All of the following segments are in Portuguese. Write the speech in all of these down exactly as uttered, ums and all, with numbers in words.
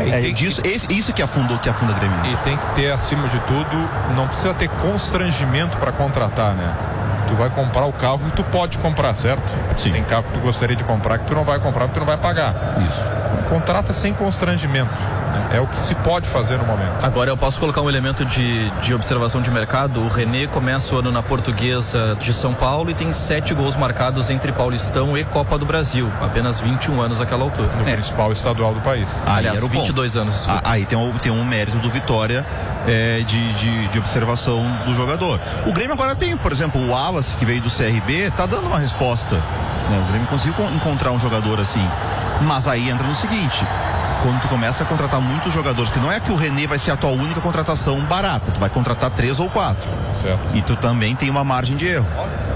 É, tem, disso, esse, isso que afunda, que afunda o Grêmio. E tem que ter, acima de tudo, não precisa ter constrangimento para contratar, né? Tu vai comprar o carro que tu pode comprar, certo? Sim. Tem carro que tu gostaria de comprar que tu não vai comprar, que tu não vai pagar. Isso. Contrata sem constrangimento. É o que se pode fazer no momento. Agora eu posso colocar um elemento de, de observação de mercado. O René começa o ano na Portuguesa de São Paulo e tem sete gols marcados entre Paulistão e Copa do Brasil. Apenas vinte e um anos naquela altura. No É. principal estadual do país. Aí Aliás, era o vinte e dois bom. anos. Ah, aí tem um, tem um mérito do Vitória é, de, de, de observação do jogador. O Grêmio agora tem, por exemplo, o Wallace, que veio do C R B, tá dando uma resposta. Né? O Grêmio conseguiu encontrar um jogador assim. Mas aí entra no seguinte: quando tu começa a contratar muitos jogadores, que não é que o René vai ser a tua única contratação barata, tu vai contratar três ou quatro. Certo. E tu também tem uma margem de erro.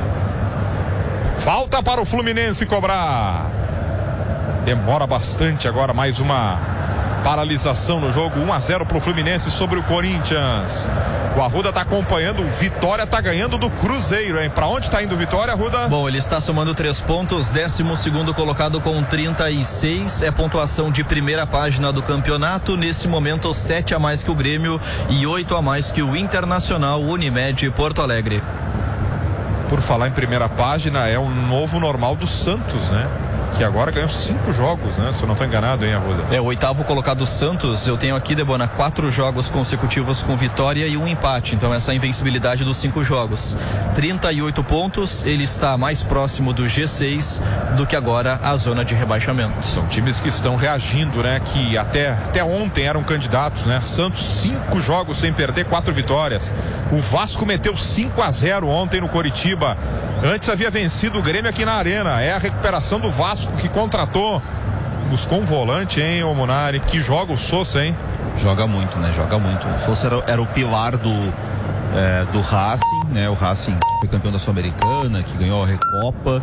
Falta para o Fluminense cobrar. Demora bastante agora, mais uma paralisação no jogo. um a zero para o Fluminense sobre o Corinthians. O Arruda está acompanhando, o Vitória está ganhando do Cruzeiro, hein? Para onde está indo o Vitória, Arruda? Bom, ele está somando três pontos, décimo segundo colocado com trinta e seis, é pontuação de primeira página do campeonato. Nesse momento, sete a mais que o Grêmio e oito a mais que o Internacional Unimed Porto Alegre. Por falar em primeira página, é o novo normal do Santos, né? Que agora ganhou cinco jogos, né? Se eu não estou enganado, hein, Arruda? É o oitavo colocado Santos. Eu tenho aqui, Debona, quatro jogos consecutivos com vitória e um empate. Então essa invencibilidade dos cinco jogos. trinta e oito pontos, ele está mais próximo do G seis do que agora a zona de rebaixamento. São times que estão reagindo, né? Que até, até ontem eram candidatos, né? Santos, cinco jogos sem perder, quatro vitórias. O Vasco meteu cinco a zero ontem no Coritiba. Antes havia vencido o Grêmio aqui na Arena. É a recuperação do Vasco, que contratou, buscou um volante, hein, o Munari, que joga o Sousa, hein? Joga muito, né? Joga muito. O Sousa era, era o pilar do, é, do Racing, né? O Racing que foi campeão da Sul-Americana, que ganhou a Recopa.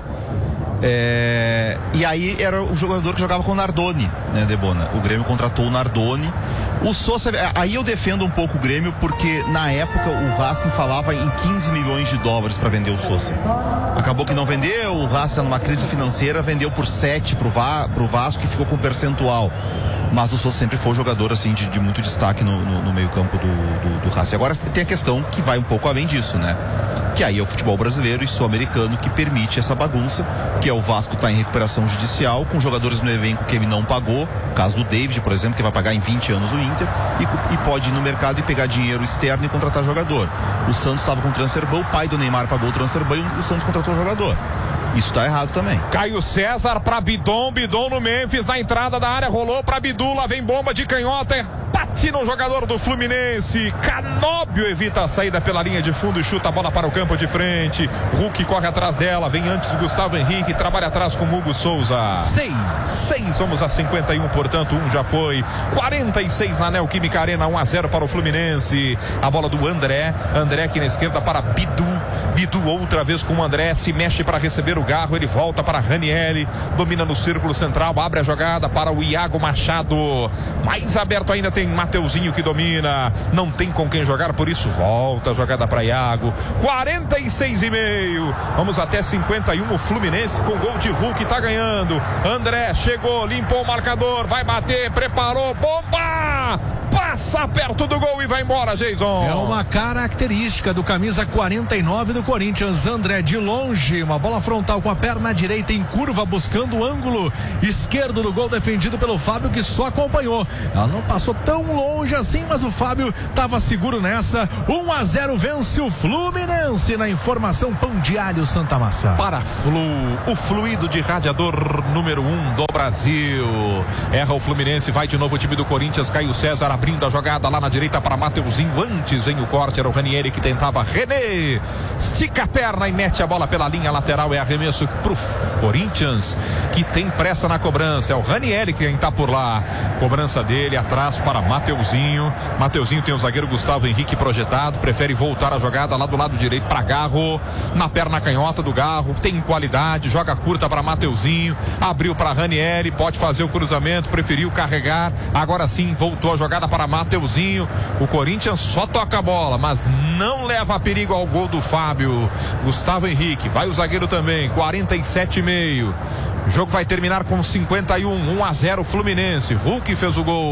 É, e aí era o jogador que jogava com o Nardoni, né, Debona? O Grêmio contratou o Nardoni. O Sousa, aí eu defendo um pouco o Grêmio, porque na época o Racing falava em quinze milhões de dólares para vender o Sousa. Acabou que não vendeu, o Racing numa crise financeira, vendeu por sete pro, Va, pro Vasco, e ficou com percentual. Mas o Sousa sempre foi um jogador assim, de, de muito destaque no, no, no meio campo do, do, do Racing. Agora tem a questão que vai um pouco além disso, né? Que aí é o futebol brasileiro e sul-americano que permite essa bagunça, que é o Vasco tá em recuperação judicial, com jogadores no elenco que ele não pagou, o caso do David, por exemplo, que vai pagar em vinte anos o Inter, e, e pode ir no mercado e pegar dinheiro externo e contratar jogador. O Santos estava com o transfer ban, o pai do Neymar pagou o transfer ban e o Santos contratou o jogador. Isso tá errado também. Caio César para Bidon, Bidon no Memphis, na entrada da área, rolou para Bidu, lá vem bomba de canhota, bate no jogador do Fluminense. Canóbio evita a saída pela linha de fundo e chuta a bola para o campo de frente. Hulk corre atrás dela, vem antes o Gustavo Henrique, trabalha atrás com o Hugo Souza. Seis. Seis, somos a cinquenta e um, portanto, um já foi. quarenta e seis na Neoquímica Arena, um a zero para o Fluminense. A bola do André, André aqui na esquerda para Bidu. Bidu outra vez com o André, se mexe para receber o Garro, ele volta para Ranieri, domina no círculo central, abre a jogada para o Iago Machado. Mais aberto ainda tem Mateuzinho que domina, não tem com quem jogar, por isso volta a jogada para Iago. quarenta e seis e meio, vamos até cinquenta e um, o Fluminense com gol de Hulk tá ganhando. André chegou, limpou o marcador, vai bater, preparou, bomba! Passa perto do gol e vai embora, Jason. É uma característica do camisa quarenta e nove do Corinthians, André, de longe, uma bola frontal com a perna direita em curva, buscando o ângulo esquerdo do gol, defendido pelo Fábio, que só acompanhou. Ela não passou tão longe assim, mas o Fábio estava seguro nessa. um a zero vence o Fluminense na informação Pão Diário Santa Massá. Para Flu, o fluido de radiador número um do Brasil. Erra o Fluminense, vai de novo o time do Corinthians, Caio César abrindo a jogada lá na direita para Mateuzinho. Antes vem o corte, era o Ranieri que tentava. René estica a perna e mete a bola pela linha lateral. É arremesso pro Corinthians, que tem pressa na cobrança. É o Ranieri quem está por lá. Cobrança dele atrás para Mateuzinho. Mateuzinho tem o zagueiro Gustavo Henrique projetado, prefere voltar a jogada lá do lado direito para Garro, na perna canhota do Garro, tem qualidade, joga curta para Mateuzinho, abriu para Ranieri, pode fazer o cruzamento, preferiu carregar, agora sim voltou a jogada para Mateuzinho. O Corinthians só toca a bola, mas não leva a perigo ao gol do Fábio. Gustavo Henrique, vai o zagueiro também, quarenta e sete e meio. O jogo vai terminar com cinquenta e um, um a zero Fluminense. Hulk fez o gol.